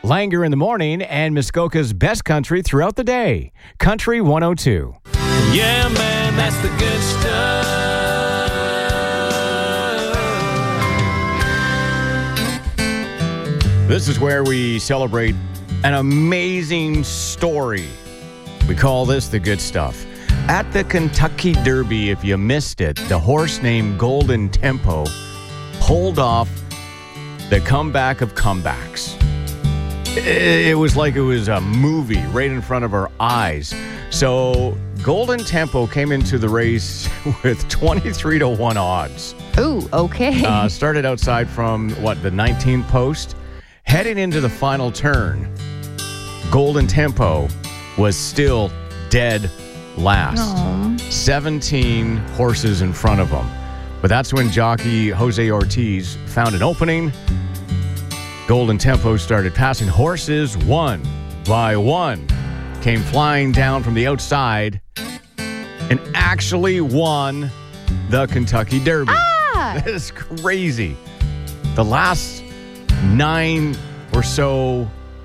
Langer in the morning and Muskoka's best country throughout the day. Country 102. Yeah, man, that's the good stuff. This is where we celebrate an amazing story. We call this the good stuff. At the Kentucky Derby, if you missed it, the horse named Golden Tempo pulled off the comeback of comebacks. It was like it was a movie right in front of our eyes. So Golden Tempo came into the race with 23-1 odds. Ooh, okay. Started outside from, the 19th post. Heading into the final turn, Golden Tempo was still dead last. Aww. 17 horses in front of him. But that's when jockey Jose Ortiz found an opening. Golden Tempo started passing horses one by one. Came flying down from the outside and actually won the Kentucky Derby. That is crazy. The last 9 or so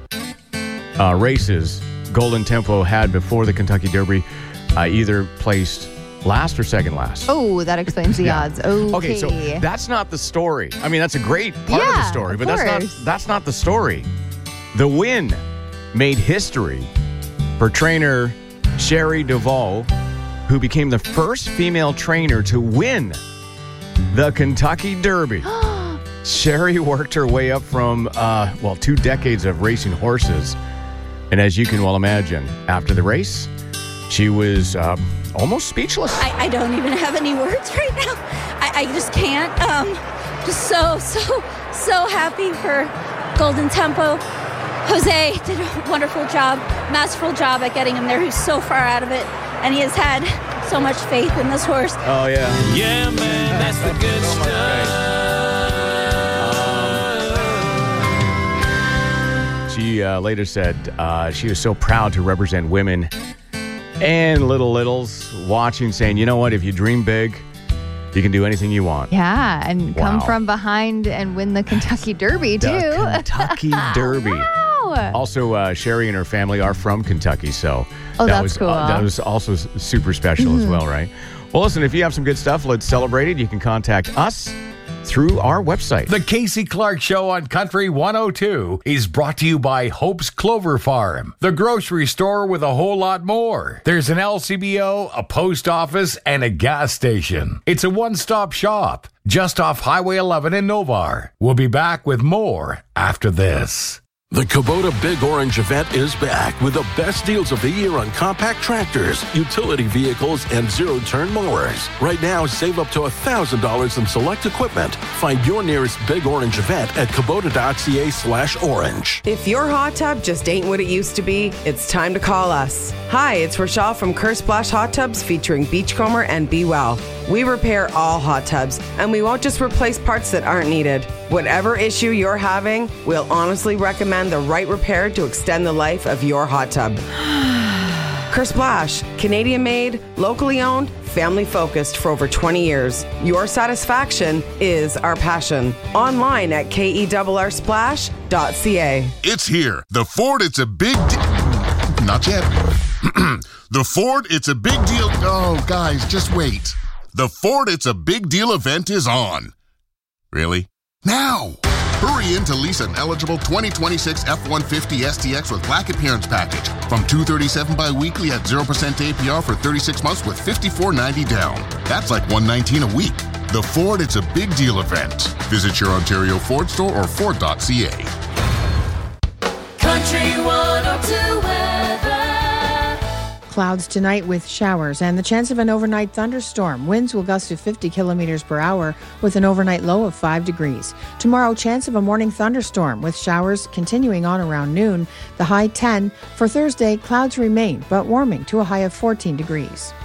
races Golden Tempo had before the Kentucky Derby either placed last or second last. Oh, that explains the odds. Okay, so that's not the story. I mean, that's a great part of the story, but that's not the story. The win made history for trainer Sherry Duvall, who became the first female trainer to win the Kentucky Derby. Sherry worked her way up from 2 decades of racing horses. And as you can well imagine, after the race, she was almost speechless. I don't even have any words right now. I just can't. Just so happy for Golden Tempo. Jose did a wonderful job, masterful job at getting him there. He's so far out of it, and he has had so much faith in this horse. Oh, yeah. Yeah, man, that's the good stuff. She later said she was so proud to represent women and littles watching, saying, you know what, if you dream big, you can do anything you want. Yeah, and come from behind and win the Kentucky Derby, too. The Kentucky Derby. Wow. Also, Sherry and her family are from Kentucky, so that's cool. That was also super special as well, right? Well, listen, if you have some good stuff, let's celebrate it. You can contact us through our website. The Casey Clark Show on Country 102 is brought to you by Hope's Clover Farm, the grocery store with a whole lot more. There's an LCBO, a post office, and a gas station. It's a one-stop shop just off Highway 11 in Novar. We'll be back with more after this. The Kubota Big Orange event is back with the best deals of the year on compact tractors, utility vehicles, and zero-turn mowers. Right now, save up to $1,000 in select equipment. Find your nearest Big Orange event at Kubota.ca/orange. If your hot tub just ain't what it used to be, it's time to call us. Hi, it's Rochelle from Kerr Splash Hot Tubs featuring Beachcomber and Be Well. We repair all hot tubs, and we won't just replace parts that aren't needed. Whatever issue you're having, we'll honestly recommend the right repair to extend the life of your hot tub. Kerr Splash, Canadian made, locally owned, family focused for over 20 years. Your satisfaction is our passion. Online at kerrsplash.ca. It's here. The Ford, it's a big Not yet. The Ford, it's a big deal. Oh, guys, just wait. The Ford, it's a big deal event is on. Really? Now! Hurry in to lease an eligible 2026 F-150 STX with Black Appearance Package from $237 bi-weekly at 0% APR for 36 months with $54.90 down. That's like $119 a week. The Ford, it's a big deal event. Visit your Ontario Ford store or Ford.ca. Country 102 weather. Clouds tonight with showers and the chance of an overnight thunderstorm. Winds will gust to 50 kilometers per hour with an overnight low of 5 degrees. Tomorrow, chance of a morning thunderstorm with showers continuing on around noon. The high 10. For Thursday, clouds remain, but warming to a high of 14 degrees.